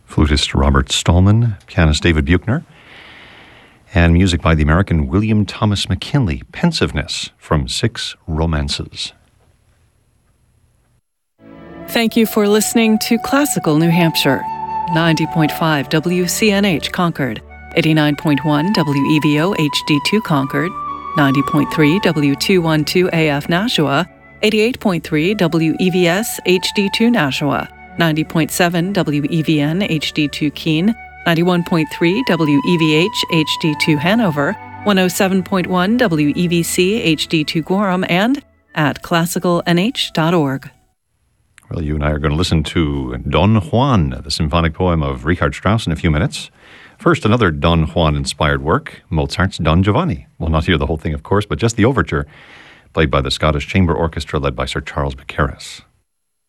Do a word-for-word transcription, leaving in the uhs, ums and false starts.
flutist Robert Stallman, pianist David Buechner, and music by the American William Thomas McKinley, Pensiveness from Six Romances. Thank you for listening to Classical New Hampshire, ninety point five W C N H Concord, eighty-nine point one W E V O H D two Concord, ninety point three W two twelve A F Nashua, eighty-eight point three W E V S H D two Nashua, ninety point seven W E V N H D two Keene, ninety-one point three W E V H H D two Hanover, one oh seven point one W E V C H D two Gorham, and at classical N H dot org. Well, you and I are going to listen to Don Juan, the symphonic poem of Richard Strauss, in a few minutes. First, another Don Juan-inspired work, Mozart's Don Giovanni. We'll not hear the whole thing, of course, but just the overture, played by the Scottish Chamber Orchestra led by Sir Charles Mackerras.